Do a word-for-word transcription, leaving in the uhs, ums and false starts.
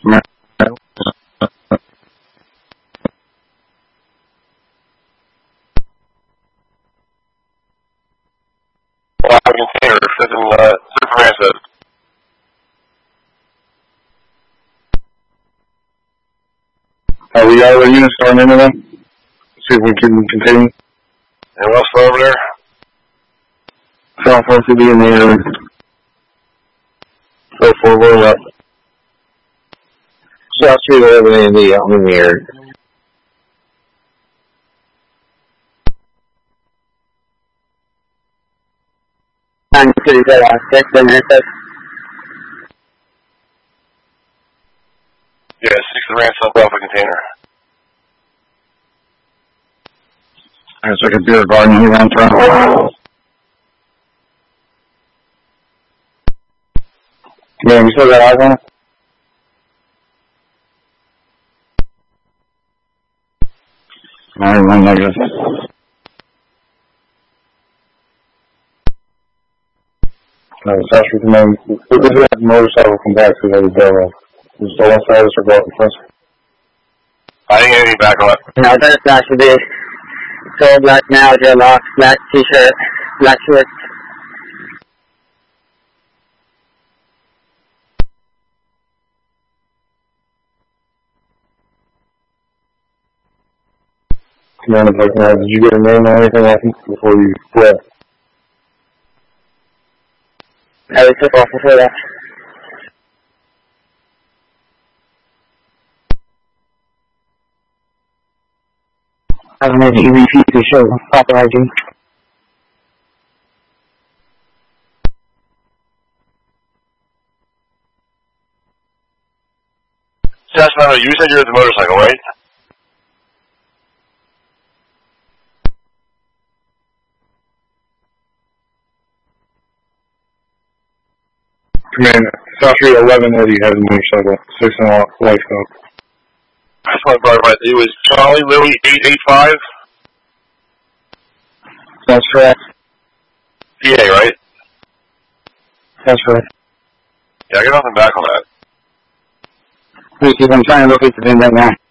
Container, six and uh, six Ransom. Uh, we got other units going into them. See if we can continue. Anyone else over there? South four C B in the area. four four, we're up. South Street eleven A and D out in the area. nine City Red House, six and six. Yeah, six and Ransom Alpha Container. There's like a beer garden here on front. Yeah, we still got eyes on it? Alright, one negative. No, South Street Command, we just had the motorcycle come back to the other barrel. We still on status or go out in front? I didn't get anything back on it. Now that's actually big. So black now, dreadlocks, black t-shirt, black shorts. Commander, uh, did you get a name or anything like that before you fled? I took off before that. I don't know if you refuse to show proper I D. Yes, no, no, you said you're at the motorcycle, right? Commander, South Street eleven Eddie has a motorcycle, six and a life scope. I just want to clarify. It was Charlie Lily eight eight five? That's correct. P A, right? That's correct. Yeah, I got nothing back on that. Please, I'm trying to locate the thing right now.